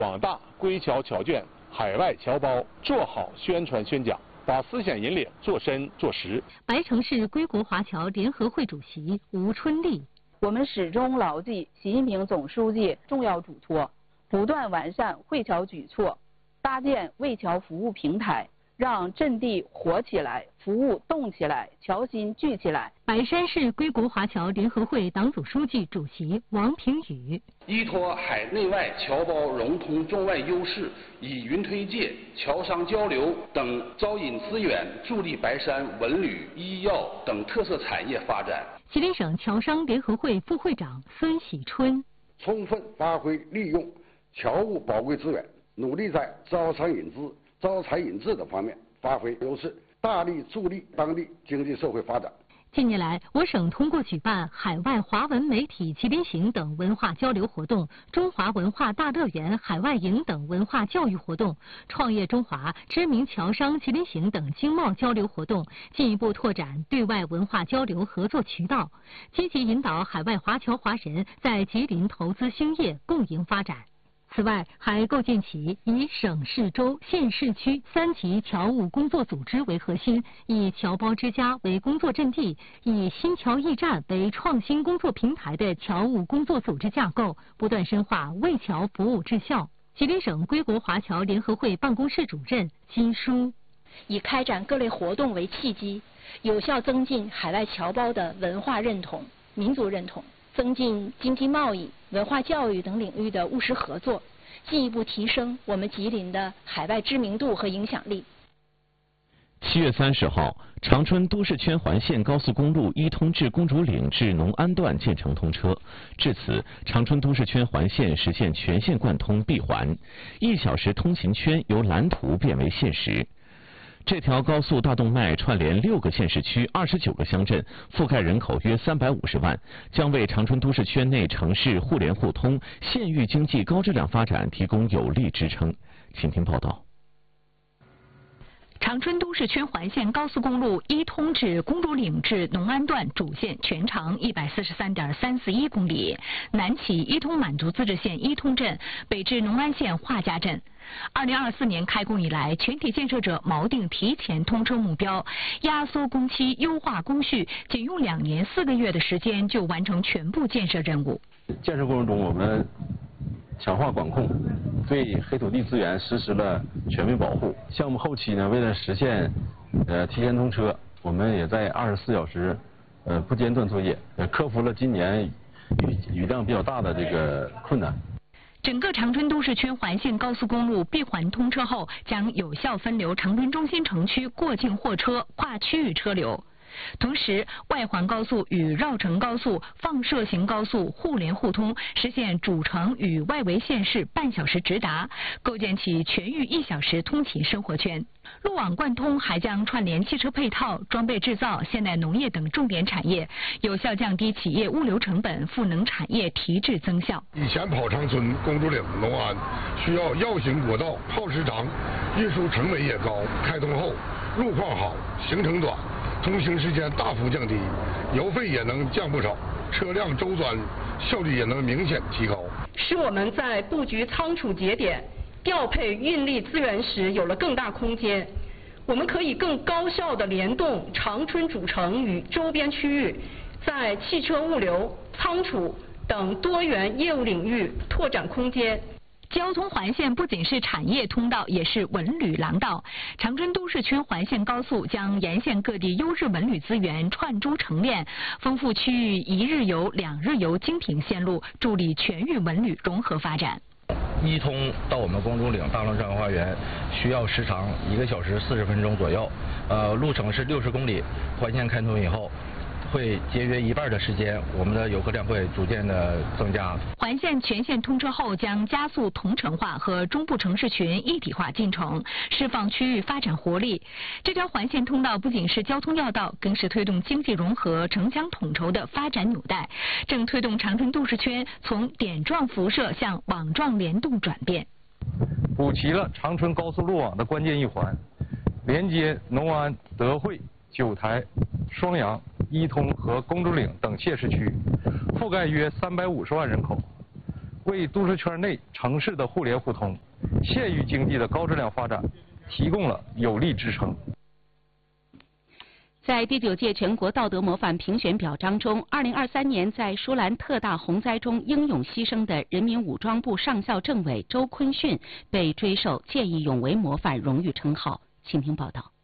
广大归侨侨眷、海外侨胞做好宣传宣讲，把思想引领做深做实。 白城市归国华侨联合会主席吴春丽： 我们始终牢记习近平总书记重要嘱托，不断完善惠侨举措，搭建为侨服务平台，让阵地活起来，服务动起来，侨心聚起来。 白山市归国华侨联合会党组书记、主席王平宇： 依托海内外侨胞融通中外优势，以云推介、侨商交流等招引资源，助力白山文旅、医药等特色产业发展。 吉林省侨商联合会副会长孙喜春： 充分发挥利用侨务宝贵资源，努力在招商引资、招才引智的方面发挥优势，大力助力当地经济社会发展。 近年来，我省通过举办海外华文媒体吉林行等文化交流活动、中华文化大乐园海外营等文化教育活动、创业中华、知名侨商吉林行等经贸交流活动，进一步拓展对外文化交流合作渠道，积极引导海外华侨华人在吉林投资兴业、共赢发展。此外，还构建起以省市州县市区3级侨务工作组织为核心，以侨胞之家为工作阵地，以新侨驿站为创新工作平台的侨务工作组织架构，不断深化为侨服务质效。吉林省归国华侨联合会办公室主任金书： 以开展各类活动为契机，有效增进海外侨胞的文化认同、民族认同，增进经济贸易、文化教育等领域的务实合作，进一步提升我们吉林的海外知名度和影响力。 7月30号，长春都市圈环线高速公路一通至公主岭至农安段建成通车，至此，长春都市圈环线实现全线贯通闭环，1小时通行圈由蓝图变为现实。这条高速大动脉串联6个县市区、29个乡镇，覆盖人口约350万，将为长春都市圈内城市互联互通、县域经济高质量发展提供有力支撑。请听报道。 长春都市圈环线高速公路一通至公主岭至农安段主线全长143.341公里，南起一通满族自治县一通镇，北至农安县华家镇。2024年开工以来，全体建设者锚定提前通车目标，压缩工期，优化工序，仅用2年4个月的时间就完成全部建设任务。 建设过程中，我们强化管控，对黑土地资源实施了全面保护。项目后期呢，为了实现提前通车，我们也在24小时不间断作业，克服了今年雨量比较大的这个困难。 整个长春都市圈环线高速公路闭环通车后，将有效分流长春中心城区过境货车、跨区域车流。同时，外环高速与绕城高速、放射型高速互联互通，实现主城与外围县市半小时直达，构建起全域1小时通勤生活圈。路网贯通还将串联汽车配套、装备制造、现代农业等重点产业，有效降低企业物流成本，赋能产业提质增效。 以前跑长春、公主岭、农安需要绕行国道，耗时长，运输成本也高。开通后，路况好，行程短，通行时间大幅降低，油费也能降不少，车辆周转效率也能明显提高， 使我们在布局仓储节点、调配运力资源时有了更大空间。我们可以更高效地联动长春主城与周边区域，在汽车物流、仓储等多元业务领域拓展空间。 交通环线不仅是产业通道，也是文旅廊道。长春都市圈环线高速将沿线各地优质文旅资源串珠成链，丰富区域1日游、2日游精品线路，助力全域文旅融合发展。 一通到我们公主岭大龙山花园需要时长1个小时40分钟左右，路程是60公里。环线开通以后，会节约1半的时间，我们的游客量会逐渐的增加。 环线全线通车后，将加速同城化和中部城市群一体化进程，释放区域发展活力。这条环线通道不仅是交通要道，更是推动经济融合、城乡统筹的发展纽带，正推动长春都市圈从点状辐射向网状联动转变。 补齐了长春高速路网的关键一环，连接农安、德惠、九台、双阳、一通和公主岭等县市区，覆盖约350万人口。 为都市圈内城市的互联互通、县域经济的高质量发展提供了有力支撑。 在第9届全国道德模范评选表彰中，2023年在舒兰特大洪灾中英勇牺牲的人民武装部上校政委周坤训被追授见义勇为模范荣誉称号。请听报道。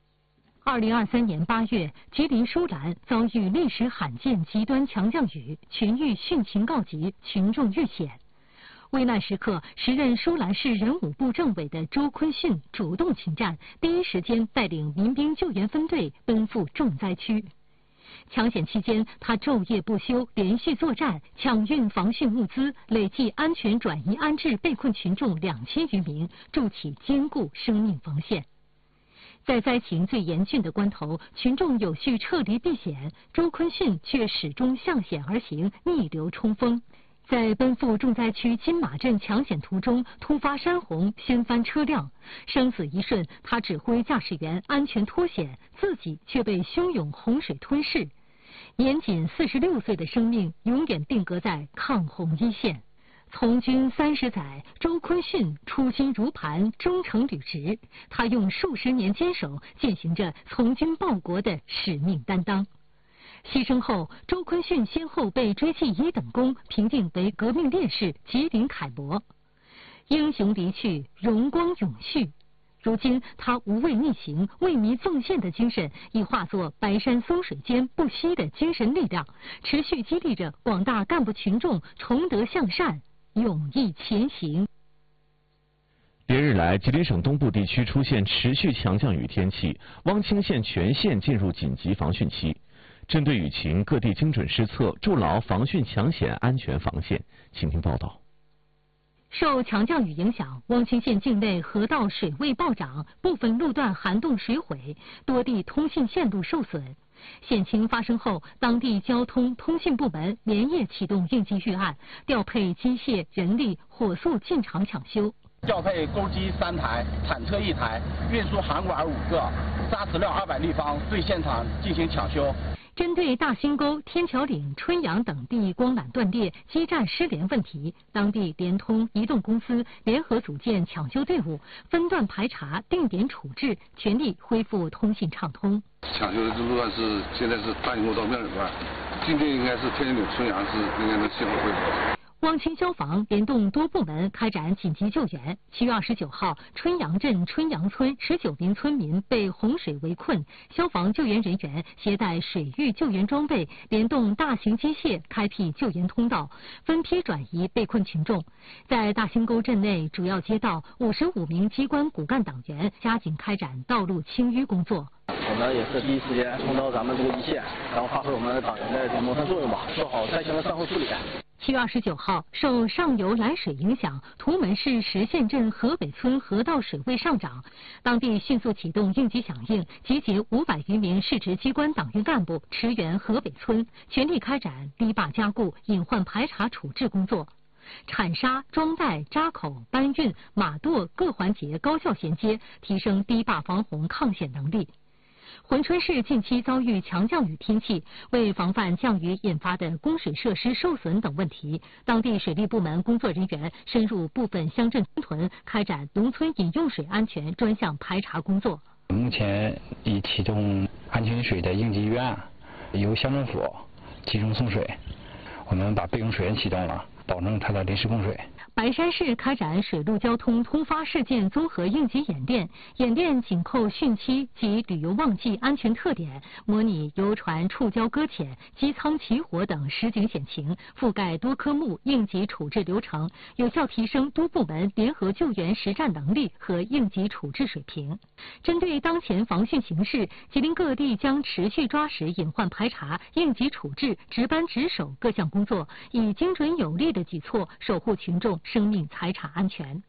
2023年8月，吉林舒兰遭遇历史罕见极端强降雨，群域汛情告急，群众遇险。危难时刻，时任舒兰市人武部政委的周坤训主动请战，第一时间带领民兵救援分队奔赴重灾区。抢险期间，他昼夜不休，连续作战，抢运防汛物资，累计安全转移安置被困群众2000余名，筑起坚固生命防线。在灾情最严峻的关头，群众有序撤离避险，周坤训却始终向险而行，逆流冲锋。在奔赴重灾区金马镇抢险途中，突发山洪掀翻车辆，生死一瞬，他指挥驾驶员安全脱险，自己却被汹涌洪水吞噬。年仅46岁的生命永远定格在抗洪一线。从军30载，周坤训初心如磐，忠诚履职。他用数十年坚守，践行着从军报国的使命担当。牺牲后，周坤训先后被追记1等功，评定为革命烈士、吉林楷模。英雄离去，荣光永续。如今，他无畏逆行、为民奉献的精神，已化作白山松水间不息的精神力量，持续激励着广大干部群众崇德向善、勇毅前行。 连日来，吉林省东部地区出现持续强降雨天气，汪清县全县进入紧急防汛期。针对雨情，各地精准施策，筑牢防汛抢险安全防线。请听报道。 受强降雨影响，汪清县境内河道水位暴涨，部分路段涵洞水毁，多地通信线路受损。险情发生后，当地交通通信部门连夜启动应急预案，调配机械、人力，火速进场抢修。 调配钩机3台、铲车1台、运输涵管5个、砂石料200立方，对现场进行抢修。 针对大兴沟、天桥岭、春阳等地光缆断裂、基站失联问题，当地联通、移动公司联合组建抢修队伍，分段排查、定点处置，全力恢复通信畅通。 抢修的路段现在是大兴沟到庙里段，今天应该是天桥岭、春阳应该能先后恢复。 汪清消防联动多部门开展紧急救援。7月29号，春阳镇春阳村19名村民被洪水围困，消防救援人员携带水域救援装备，联动大型机械开辟救援通道，分批转移被困群众。在大兴沟镇内主要街道，55名机关骨干党员加紧开展道路清淤工作。 我们也是第一时间冲到咱们这个一线，然后发挥我们党员的谋生作用吧，做好灾情的善后处理。 7月29号，受上游来水影响，图门市石县镇河北村河道水位上涨，当地迅速启动应急响应，集结500余名市直机关党员干部驰援河北村，全力开展堤坝加固、隐患排查处置工作。铲沙、装袋、扎口、搬运、码垛各环节高效衔接，提升堤坝防洪抗险能力。珲春市近期遭遇强降雨天气，为防范降雨引发的供水设施受损等问题，当地水利部门工作人员深入部分乡镇村屯，开展农村饮用水安全专项排查工作。 目前已启动安全水的应急预案，由乡政府集中送水，我们把备用水源启动了，保证它的临时供水。 白山市开展水陆交通突发事件综合应急演练，演练紧扣汛期及旅游旺季安全特点，模拟游船触礁搁浅、机舱起火等实景险情，覆盖多科目应急处置流程，有效提升多部门联合救援实战能力和应急处置水平。针对当前防汛形势，吉林各地将持续抓实隐患排查、应急处置、值班值守各项工作，以精准有力的举措守护群众生命财产安全。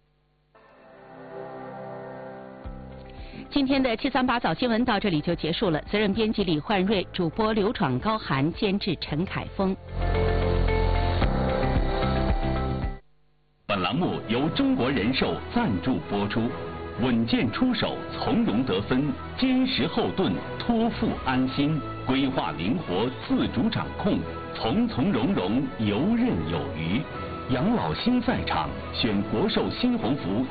今天的738早新闻到这里就结束了。责任编辑李焕瑞，主播刘闯、高涵，监制陈凯峰。 本栏目由中国人寿赞助播出。稳健出手，从容得分，坚实后盾，托付安心，规划灵活，自主掌控，从从容容，游刃有余。 养老星在场，选国寿新鸿福